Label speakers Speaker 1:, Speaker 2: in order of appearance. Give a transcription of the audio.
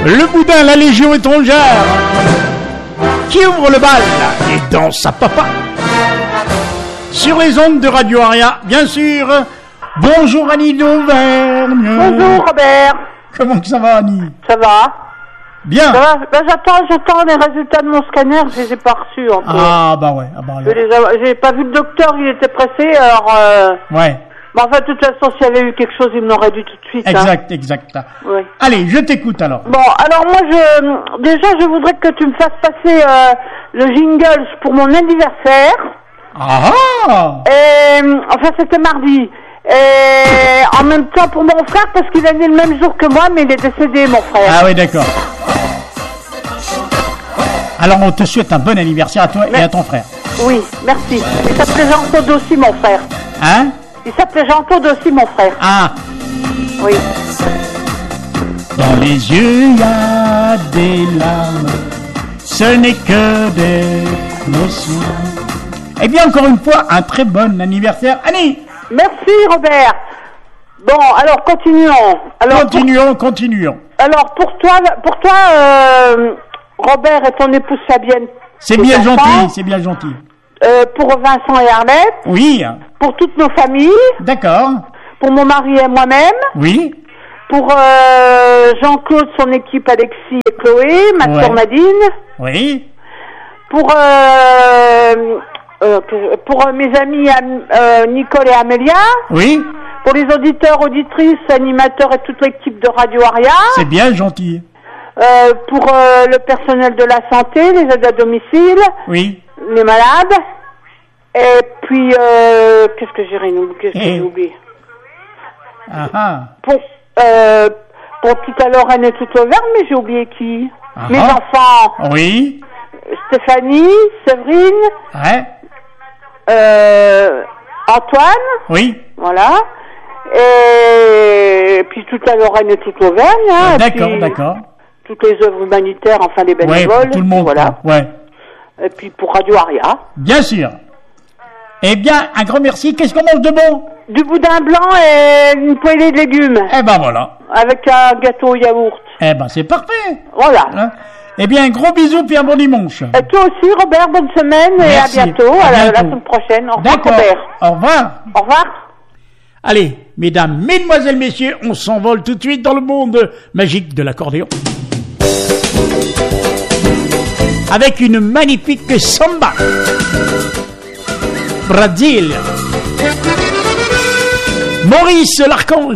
Speaker 1: Le boudin, la légion étrangère, qui ouvre le bal et danse à papa. Sur les ondes de Radio Aria, bien sûr. Bonjour Annie d'Auvergne.
Speaker 2: Bonjour Robert.
Speaker 1: Comment que ça va Annie?
Speaker 2: Ça va?
Speaker 1: Bien.
Speaker 2: Ça va? Ben, j'attends les résultats de mon scanner, je les ai pas reçus encore.
Speaker 1: Ah bah ouais.
Speaker 2: J'ai pas vu le docteur, il était pressé, alors...
Speaker 1: Ouais.
Speaker 2: Mais enfin, de toute façon, s'il y avait eu quelque chose, il me l'aurait dit tout de suite.
Speaker 1: Exact.
Speaker 2: Oui.
Speaker 1: Allez, je t'écoute alors.
Speaker 2: Bon, alors moi, je voudrais que tu me fasses passer le jingle pour mon anniversaire.
Speaker 1: Ah.
Speaker 2: Enfin, c'était mardi. Et en même temps pour mon frère, parce qu'il est né le même jour que moi, mais il est décédé, mon frère.
Speaker 1: Ah oui, d'accord. Alors, on te souhaite un bon anniversaire à toi et à ton frère.
Speaker 2: Oui, merci. Il s'appelait Jean-Claude aussi, mon frère.
Speaker 1: Hein?
Speaker 2: Il s'appelait Jean-Claude aussi, mon frère.
Speaker 1: Ah.
Speaker 2: Oui.
Speaker 1: Dans les yeux, il y a des larmes. Ce n'est que des émotions. Eh bien, encore une fois, un très bon anniversaire. Annie!
Speaker 2: Merci, Robert. Bon, alors, continuons.
Speaker 1: Continuons.
Speaker 2: Alors, pour toi, Robert et ton épouse Fabienne.
Speaker 1: C'est bien gentil.
Speaker 2: Pour Vincent et Arlette.
Speaker 1: Oui.
Speaker 2: Pour toutes nos familles.
Speaker 1: D'accord.
Speaker 2: Pour mon mari et moi-même.
Speaker 1: Oui.
Speaker 2: Pour Jean-Claude, son équipe Alexis et Chloé, ma sœur Nadine.
Speaker 1: Oui.
Speaker 2: Pour mes amis Nicole et Amélia.
Speaker 1: Oui.
Speaker 2: Pour les auditeurs, auditrices, animateurs et toute l'équipe de Radio Aria.
Speaker 1: C'est bien gentil.
Speaker 2: Pour le personnel de la santé, les aides à domicile.
Speaker 1: Oui.
Speaker 2: Les malades. Et puis, qu'est-ce que j'ai oublié? Pour toute la Lorraine et toute l'Auvergne, mais j'ai oublié qui? Mes enfants.
Speaker 1: Oui.
Speaker 2: Stéphanie, Séverine.
Speaker 1: Ouais.
Speaker 2: Antoine.
Speaker 1: Oui.
Speaker 2: Voilà. Et puis toute la Lorraine et toute l'Auvergne. Hein,
Speaker 1: d'accord.
Speaker 2: Toutes les œuvres humanitaires, enfin les bénévoles.
Speaker 1: Ouais, tout le monde.
Speaker 2: Voilà.
Speaker 1: Ouais.
Speaker 2: Et puis pour Radio Aria.
Speaker 1: Bien sûr. Eh bien, un grand merci. Qu'est-ce qu'on mange de bon?
Speaker 2: Du boudin blanc et une poêlée de légumes.
Speaker 1: Eh ben voilà.
Speaker 2: Avec un gâteau au yaourt.
Speaker 1: Eh ben c'est parfait.
Speaker 2: Voilà.
Speaker 1: Hein? Eh bien, un gros bisou puis un bon dimanche.
Speaker 2: Et toi aussi, Robert, bonne semaine.
Speaker 1: Merci.
Speaker 2: Et à bientôt. La semaine prochaine. Au revoir, Robert.
Speaker 1: Au revoir.
Speaker 2: Au revoir.
Speaker 1: Allez, mesdames, mesdemoiselles, messieurs, on s'envole tout de suite dans le monde magique de l'accordéon. Avec une magnifique samba. Brésil. Maurice l'archange.